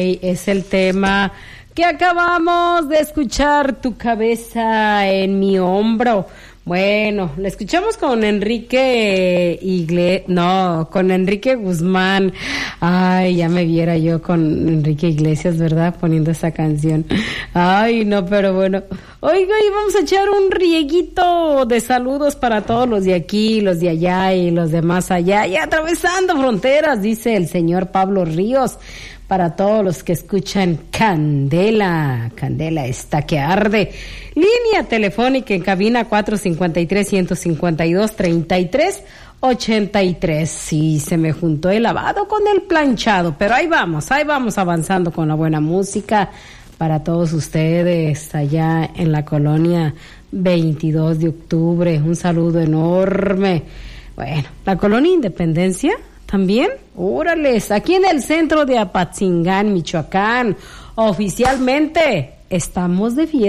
Es el tema que acabamos de escuchar, Tu cabeza en mi hombro. Bueno, la escuchamos con Enrique con Enrique Guzmán. Ay, ya me viera yo con Enrique Iglesias, ¿verdad? Poniendo esa canción. Ay, no, pero bueno. Oiga, y vamos a echar un rieguito de saludos para todos los de aquí, los de allá y los de más allá. Y atravesando fronteras, dice el señor Pablo Ríos. Para todos los que escuchan Candela está que arde. Línea telefónica en cabina 453-152-3383. Sí, se me juntó el lavado con el planchado, pero ahí vamos avanzando con la buena música para todos ustedes allá en la colonia 22 de octubre. Un saludo enorme. Bueno, la colonia Independencia también, órales, aquí en el centro de Apatzingán, Michoacán, oficialmente estamos de fiesta.